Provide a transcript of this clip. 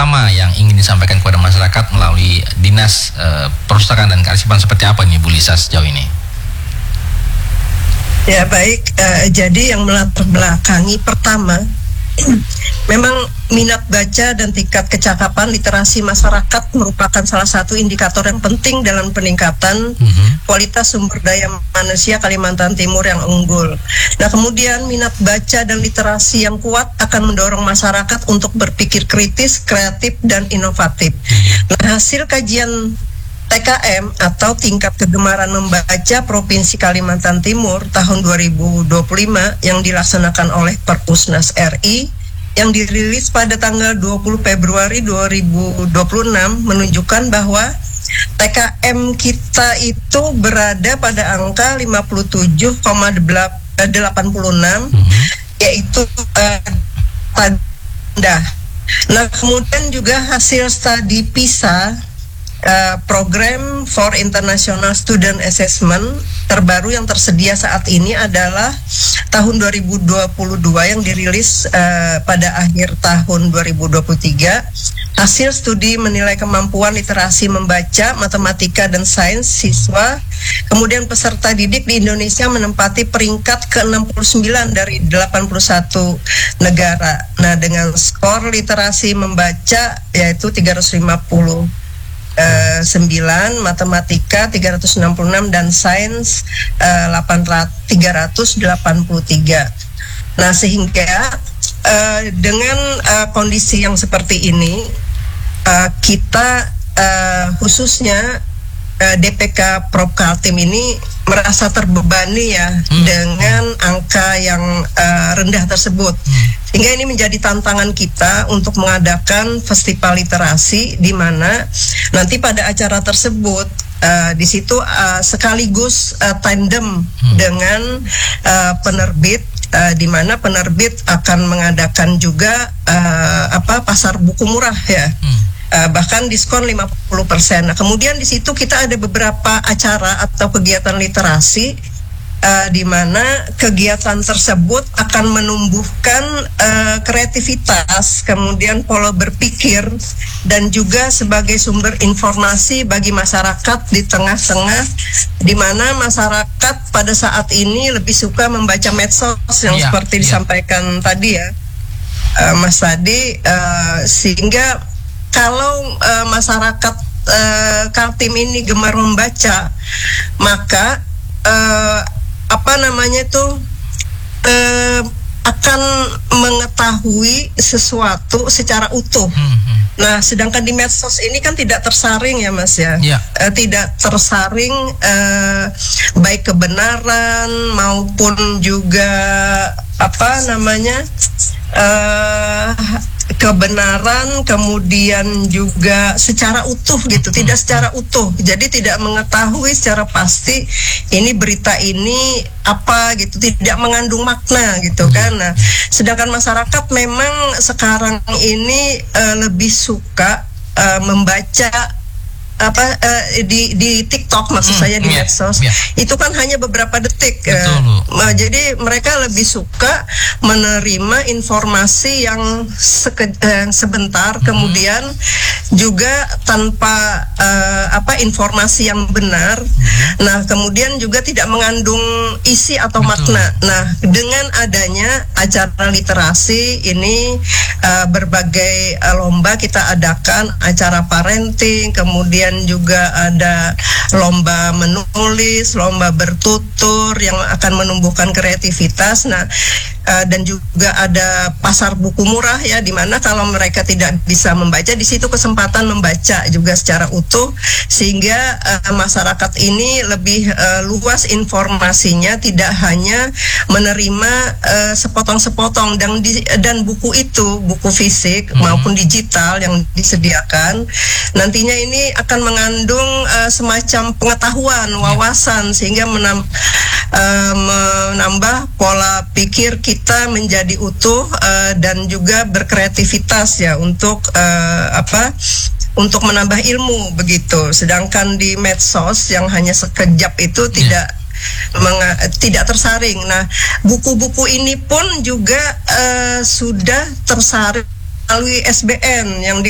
pertama yang ingin disampaikan kepada masyarakat melalui Dinas Perpustakaan dan Kearsipan seperti apa nih Bu Lisa sejauh ini? Ya baik, jadi yang melatar belakangi pertama memang minat baca dan tingkat kecakapan literasi masyarakat merupakan salah satu indikator yang penting dalam peningkatan kualitas sumber daya manusia Kalimantan Timur yang unggul. Nah, kemudian minat baca dan literasi yang kuat akan mendorong masyarakat untuk berpikir kritis, kreatif, dan inovatif. Nah, hasil kajian TKM atau tingkat kegemaran membaca Provinsi Kalimantan Timur tahun 2025 yang dilaksanakan oleh Perpusnas RI yang dirilis pada tanggal 20 Februari 2026 menunjukkan bahwa TKM kita itu berada pada angka 57,86 yaitu rendah. Nah, kemudian juga hasil studi PISA Program for International Student Assessment terbaru yang tersedia saat ini adalah tahun 2022 yang dirilis pada akhir tahun 2023. Hasil studi menilai kemampuan literasi membaca, matematika, dan sains siswa. Kemudian peserta didik di Indonesia menempati peringkat ke-69 dari 81 negara. Nah, dengan skor literasi membaca yaitu 359, matematika 366, dan sains 383. Nah, sehingga dengan kondisi yang seperti ini kita khususnya DPK Prop Kaltim ini merasa terbebani ya dengan angka yang rendah tersebut. Sehingga ini menjadi tantangan kita untuk mengadakan festival literasi di mana nanti pada acara tersebut di situ sekaligus tandem dengan penerbit, di mana penerbit akan mengadakan juga pasar buku murah ya. Bahkan diskon 50%. Nah, kemudian di situ kita ada beberapa acara atau kegiatan literasi di mana kegiatan tersebut akan menumbuhkan kreativitas, kemudian pola berpikir, dan juga sebagai sumber informasi bagi masyarakat di tengah-tengah di mana masyarakat pada saat ini lebih suka membaca medsos yang seperti disampaikan tadi ya Mas Tadi, sehingga kalau masyarakat Kaltim ini gemar membaca, maka akan mengetahui sesuatu secara utuh. Nah, sedangkan di medsos ini kan tidak tersaring ya Mas ya, tidak tersaring baik kebenaran maupun juga kebenaran, kemudian juga secara utuh gitu, tidak secara utuh, jadi tidak mengetahui secara pasti ini berita ini apa gitu, tidak mengandung makna gitu kan. Nah, sedangkan masyarakat memang sekarang ini lebih suka membaca di TikTok, maksud saya di medsos, itu kan hanya beberapa detik. Jadi mereka lebih suka menerima informasi yang sebentar, kemudian juga tanpa informasi yang benar. Nah, kemudian juga tidak mengandung isi atau makna. Nah, dengan adanya acara literasi ini, berbagai lomba kita adakan, acara parenting, kemudian juga ada lomba menulis, lomba bertutur yang akan menumbuhkan kreativitas. Nah, dan juga ada pasar buku murah ya, di mana kalau mereka tidak bisa membaca, di situ kesempatan membaca juga secara utuh, sehingga masyarakat ini lebih luas informasinya, tidak hanya menerima sepotong-sepotong, dan buku itu, buku fisik maupun digital yang disediakan, nantinya ini akan mengandung semacam pengetahuan, wawasan, sehingga menambah pola pikir kita menjadi utuh dan juga berkreativitas ya untuk menambah ilmu begitu. Sedangkan di medsos yang hanya sekejap itu tidak tersaring. Nah, buku-buku ini pun juga sudah tersaring melalui SBN yang